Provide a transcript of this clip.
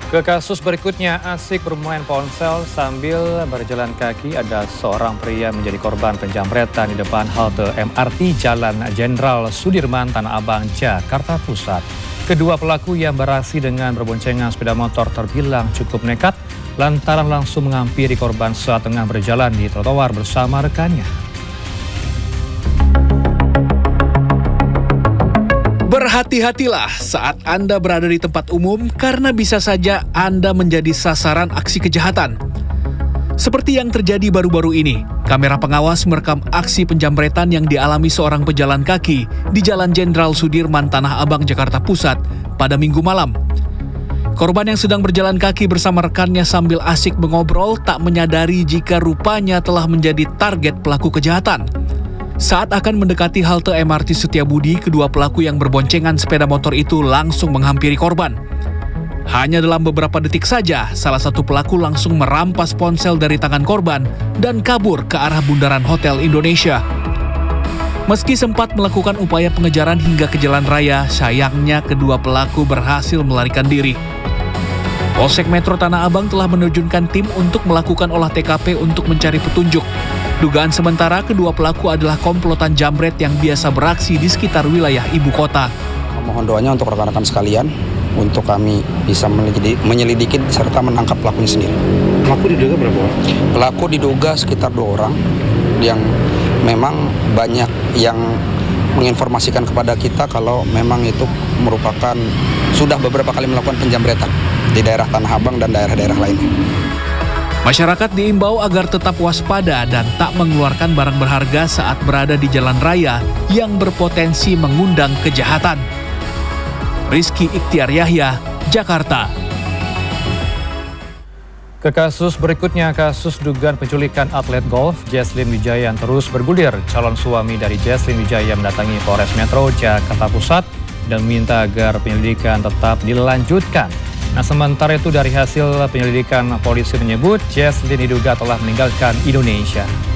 Ke kasus berikutnya, asik bermain ponsel sambil berjalan kaki. Ada seorang pria menjadi korban penjamretan di depan halte MRT Jalan Jenderal Sudirman, Tanah Abang, Jakarta Pusat. Kedua pelaku yang beraksi dengan berboncengan sepeda motor terbilang cukup nekat lantaran langsung menghampiri korban saat tengah berjalan di trotoar bersama rekannya. Berhati-hatilah saat Anda berada di tempat umum karena bisa saja Anda menjadi sasaran aksi kejahatan. Seperti yang terjadi baru-baru ini, kamera pengawas merekam aksi penjamretan yang dialami seorang pejalan kaki di Jalan Jenderal Sudirman, Tanah Abang, Jakarta Pusat pada Minggu malam. Korban yang sedang berjalan kaki bersama rekannya sambil asik mengobrol tak menyadari jika rupanya telah menjadi target pelaku kejahatan. Saat akan mendekati halte MRT Setiabudi, kedua pelaku yang berboncengan sepeda motor itu langsung menghampiri korban. Hanya dalam beberapa detik saja, salah satu pelaku langsung merampas ponsel dari tangan korban dan kabur ke arah bundaran Hotel Indonesia. Meski sempat melakukan upaya pengejaran hingga ke jalan raya, sayangnya kedua pelaku berhasil melarikan diri. Polsek Metro Tanah Abang telah menerjunkan tim untuk melakukan olah TKP untuk mencari petunjuk. Dugaan sementara kedua pelaku adalah komplotan jamret yang biasa beraksi di sekitar wilayah ibu kota. Mohon doanya untuk rekan-rekan sekalian, untuk kami bisa menyelidiki serta menangkap pelakunya sendiri. Pelaku diduga berapa orang? Pelaku diduga sekitar 2 orang yang memang banyak yang menginformasikan kepada kita kalau memang itu merupakan sudah beberapa kali melakukan penjamretan di daerah Tanah Abang dan daerah-daerah lainnya. Masyarakat diimbau agar tetap waspada dan tak mengeluarkan barang berharga saat berada di jalan raya yang berpotensi mengundang kejahatan. Rizky Ikhtiar Yahya, Jakarta. Ke kasus berikutnya, kasus dugaan penculikan atlet golf Jesslyn Wijaya yang terus bergulir. Calon suami dari Jesslyn Wijaya mendatangi Polres Metro Jakarta Pusat dan meminta agar penyelidikan tetap dilanjutkan. Nah, sementara itu dari hasil penyelidikan polisi menyebut Jesslyn diduga telah meninggalkan Indonesia.